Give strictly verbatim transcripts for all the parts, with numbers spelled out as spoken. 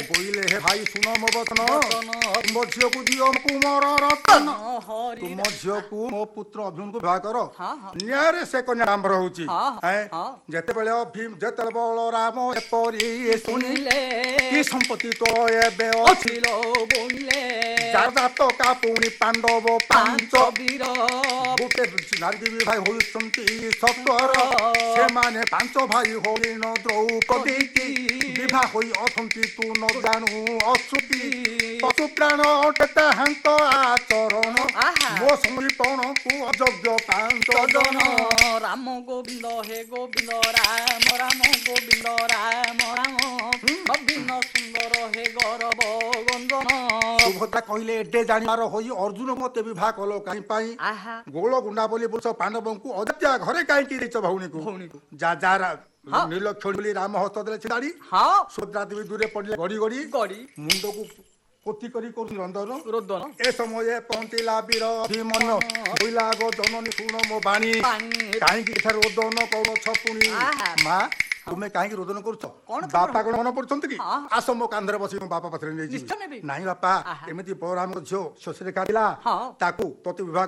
बोले हे भाई सुनो मो बचन तुम झील को दियो कुमर रतन तुम झील को मो पुत्र अर्जुन को विवाह कर न्याय से कन्या आरंभ होची जेते बेले भीम जेते बलराम एपरी सुनिले की संपत्ति तो एबे अछिलो बोले जात का पुणी पांडव पांच वीर गोटे नारी विवाह होइसंती सत्वर से माने पांच भाई होलिन द्रौपदी की विवाह होई अथंती तू न जानू अश्रुति पशु प्राण टेता हंत आचरण मो समर्पण को अयोग्य पांच जन राम गोविंद हे गोविंद राम राम गोविंद राम राम गोविंद सुंदर हे गौरव गंजन सुभद्रा कहले एडे जानिबार होई अर्जुन मते विवाह कलो काई पाई गोल गुंडा बोली बुझ पांडव को अयोध्या घरे काई की देछ भौणी को जा जा नीलक्षण बोली राम हस्त देले छिदाड़ी सुभद्रा देवी दूरे पड़ले गड़ी गड़ी गड़ी मुंड को कोति करी को रंदन रोदन ए समय पहुंचला वीर भीमन बोइला गो जननी सुन मो बाणी काई की थार रोदन कौन छपुनी मां तुम्हें कहीं रोदन कर बापा कौन मन पड़ते कि आस मो कांधे बस बापा पाखे नहीं नाई बापा एमती बलराम झील शशि खाला तोते बहुत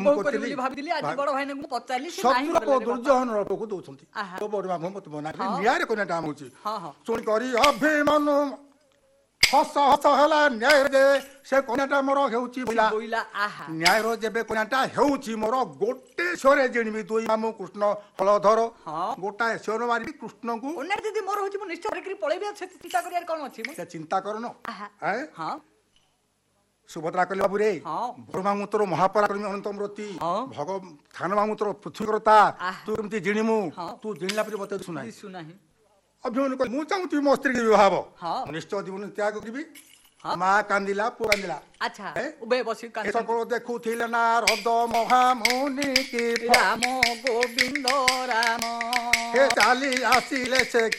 दुर्जन को दौरान तो बड़ा मत बना न्याय कन्या हूँ शुणी कर अभिमनु हस हस है न्याय जे से कन्याटा मोर न्याय जेबे कन्याटा हेउची मोर गोटे स्वरे जिणबी दुई मामू कृष्ण हलधर गोटाए स्वर मारी कृष्ण को दीदी मोर होची मु निश्चय करी पळेबे चिंता करियार कोन अछि से चिंता करनो हैं हां सुभद्रा कहले बाबू रे ब्रह्मामुत्र महापराक्रमी अनंतमृति भग थानमामुत्र पृथ्वीकर्ता तू एमती जिणिमु तू जिणला पर बते सुनाई सुनाही अभिमन्यु कहले मु चाहूती मो स्त्री के विवाह निश्चय जीवन त्याग करबी माँ कांदिला पु कांदिला अच्छा उबे बसी कांद सकल देखुथिले ना रद महामुनि की राम गोविंद राम हे चाली आसिले से